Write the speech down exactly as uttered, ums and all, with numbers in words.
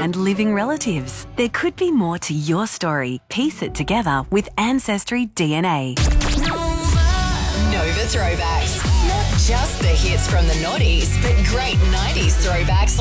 and living relatives. There could be more to your story. Piece it together with Ancestry D N A. Nova Throwbacks. Not just the hits from the noughties, but great nineties throwbacks